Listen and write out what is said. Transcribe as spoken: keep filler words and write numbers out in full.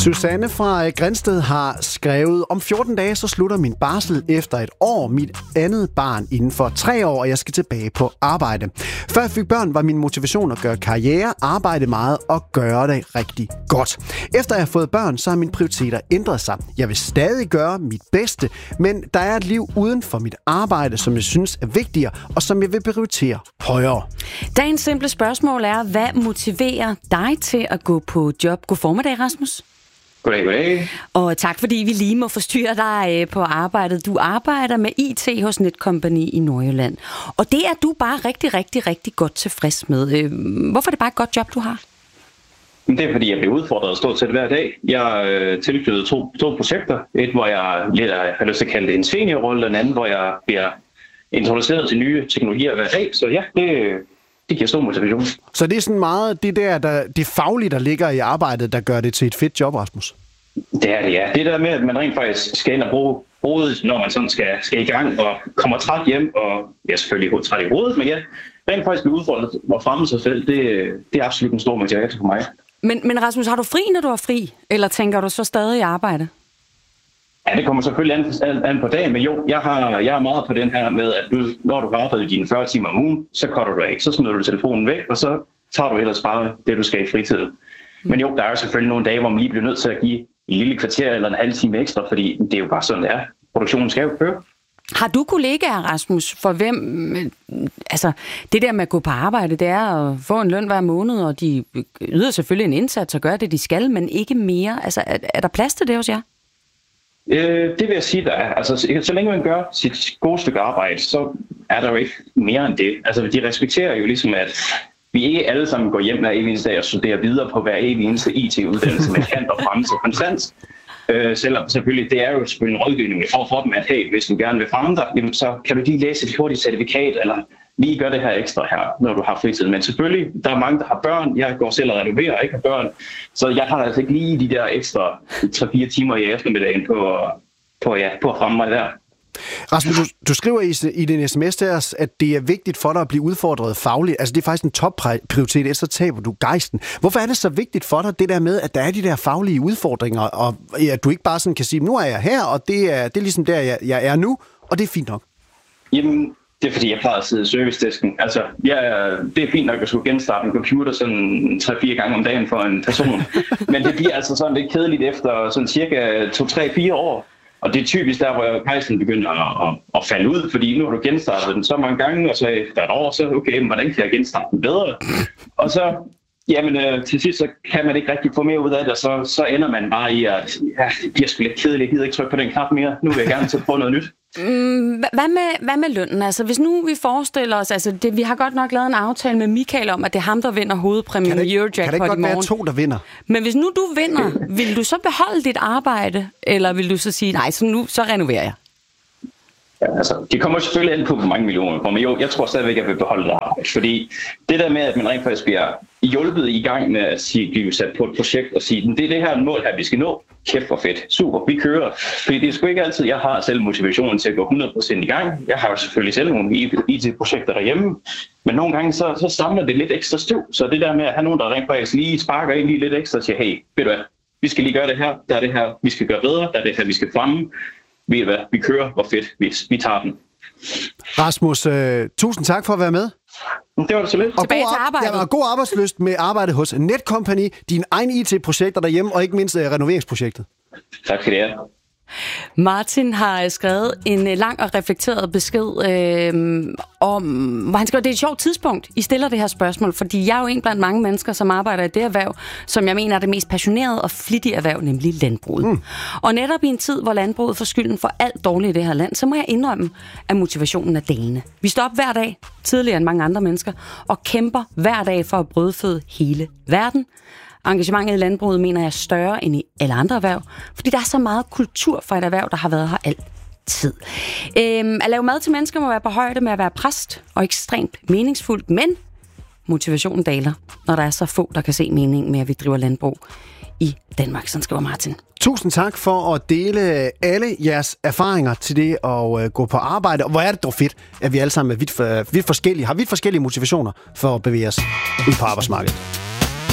Susanne fra Grindsted har skrevet, om fjorten dage så slutter min barsel efter et år, mit andet barn inden for tre år, og jeg skal tilbage på arbejde. Før jeg fik børn, var min motivation at gøre karriere, arbejde meget og gøre det rigtig godt. Efter jeg har fået børn, så har mine prioriteter ændret sig. Jeg vil stadig gøre mit bedste, men der er et liv uden for mit arbejde, som jeg synes er vigtigere, og som jeg vil prioritere højere. Dagens simple spørgsmål er, hvad motiverer dig til at gå på job? God formiddag, Rasmus. Goddag, goddag. Og tak, fordi vi lige må forstyrre dig på arbejdet. Du arbejder med I T hos Netcompany i Nordjylland. Og det er du bare rigtig, rigtig, rigtig godt tilfreds med. Hvorfor er det bare et godt job, du har? Det er, fordi jeg bliver udfordret stort set hver dag. Jeg er tilknyttet to, to projekter. Et, hvor jeg lidt har lyst til at kalde det en seniorrolle, og en anden, hvor jeg bliver introduceret til nye teknologier hver dag. Så ja, det, det giver stor motivation. Så det er sådan meget det der, der, det faglige, der ligger i arbejdet, der gør det til et fedt job, Rasmus? Det er det, ja. Det der med, at man rent faktisk skal ind og bruge hovedet, når man sådan skal, skal i gang og kommer træt hjem, og jeg er selvfølgelig træt i hovedet, men ja, rent faktisk blive udfordret og fremme sig selv, det, det er absolut en stor motivation for mig. Men, men Rasmus, har du fri, når du er fri? Eller tænker du så stadig i arbejde? Ja, det kommer selvfølgelig an, an, an på dagen, men jo, jeg har, jeg er meget på den her med, at du, når du har arbejdet dine fyrre timer om ugen, så cutter du af, så smider du telefonen væk, og så tager du ellers bare det, du skal i fritiden. Men jo, der er jo selvfølgelig nogle dage, hvor man lige bliver nødt til at give en lille kvarter eller en halv time ekstra, fordi det er jo bare sådan, det er. Produktionen skal jo køre. Har du kollegaer, Rasmus, for hvem, altså det der med at gå på arbejde, det er at få en løn hver måned, og de yder selvfølgelig en indsats og gør det, de skal, men ikke mere. Altså er, er der plads til det hos jer? Øh, det vil jeg sige, der er. Altså, så længe man gør sit gode stykke arbejde, så er der jo ikke mere end det. Altså, de respekterer jo ligesom, at vi ikke alle sammen går hjem hver eneste dag og studerer videre på hver eneste I T-uddannelse med kant og fremme til konstant. Øh, selvom selvfølgelig, det er jo selvfølgelig en rådgivning, vi får for dem, at hey, hvis du gerne vil fremme dig, jamen, så kan du lige læse et hurtigt certifikat, eller lige gøre det her ekstra her, når du har fritid. Men selvfølgelig, der er mange, der har børn. Jeg går selv og renoverer, ikke har børn. Så jeg har altså ikke lige de der ekstra tre fire timer i eftermiddagen på, på, ja, på at fremme mig der. Rasmus, du, du skriver i, i din sms til os, at det er vigtigt for dig at blive udfordret fagligt. Altså det er faktisk en topprioritet, ellers så taber du gejsten. Hvorfor er det så vigtigt for dig, det der med, at der er de der faglige udfordringer, og ja, du ikke bare sådan kan sige, nu er jeg her, og det er, det er ligesom der, jeg, jeg er nu, og det er fint nok? Jamen, det er fordi, jeg plejer at sidde i servicedesken. Altså, ja, det er fint nok at skulle genstarte en computer sådan tre-fire gange om dagen for en person. Men det bliver altså sådan lidt kedeligt efter sådan cirka to-tre-fire år. Og det er typisk der, hvor pejsen begynder at, at, at falde ud, fordi nu har du genstartet den så mange gange, og så efter et år, så okay, men hvordan kan jeg genstarte den bedre? Og så, jamen øh, til sidst, så kan man ikke rigtig få mere ud af det, og så, så ender man bare i, at ja, det bliver sgu lidt kedeligt, jeg gider ikke trykke på den knap mere, nu vil jeg gerne til at prøve noget nyt. Mm, hvad, med, hvad med lønnen? Altså, hvis nu vi forestiller os, altså det, vi har godt nok lavet en aftale med Michael om, at det er ham, der vinder hovedpræmien i Eurojackpot i morgen. Kan det ikke godt være to, der vinder? Men hvis nu du vinder, vil du så beholde dit arbejde, eller vil du så sige, nej, så nu så renoverer jeg? Ja, altså, det kommer selvfølgelig an på, hvor mange millioner, men jo, jeg tror stadigvæk, at jeg vil beholde det arbejde, fordi det der med, at man rent faktisk bliver hjulpet i gang med at sige, blive sat på et projekt og sige, det er det her mål her, vi skal nå. Kæft for fedt. Super, vi kører. Fordi det er sgu ikke altid, jeg har selv motivationen til at gå hundrede procent i gang. Jeg har jo selvfølgelig selv nogle I T-projekter derhjemme, men nogle gange så, så samler det lidt ekstra støv. Så det der med at have nogen, der rent faktisk lige sparker ind lige lidt ekstra og siger, hey, ved du hvad, vi skal lige gøre det her, der er det her, vi skal gøre bedre, der er det her, vi skal fremme. Ved du hvad, vi kører, hvor fedt, vi, vi tager den. Rasmus, øh, tusind tak for at være med. Det var det så lidt. Og tilbage god, til arbejdet. Ja, og god arbejdslyst med arbejde hos Netcompany, dine egne I T-projekter derhjemme, og ikke mindst uh, renoveringsprojektet. Tak skal det have. Martin har skrevet en lang og reflekteret besked øh, om, hvor han skriver, det er et sjovt tidspunkt, I stiller det her spørgsmål, fordi jeg er jo en blandt mange mennesker, som arbejder i det erhverv, som jeg mener er det mest passionerede og flittige erhverv, nemlig landbruget. Mm. Og netop i en tid, hvor landbruget får skylden for alt dårligt i det her land, så må jeg indrømme, at motivationen er dalende. Vi står op hver dag, tidligere end mange andre mennesker, og kæmper hver dag for at brødføde hele verden. Engagementet i landbruget mener jeg er større end i alle andre erhverv, fordi der er så meget kultur for et erhverv, der har været her altid. Øhm, at lave mad til mennesker må være på højde med at være præst, og ekstremt meningsfuldt, men motivationen daler, når der er så få, der kan se meningen med, at vi driver landbrug i Danmark, sådan skriver Martin. Tusind tak for at dele alle jeres erfaringer til det at gå på arbejde. Og hvor er det dog fedt, at vi alle sammen er vidt, for, vidt forskellige, har vidt forskellige motivationer for at bevæge os ud på arbejdsmarkedet.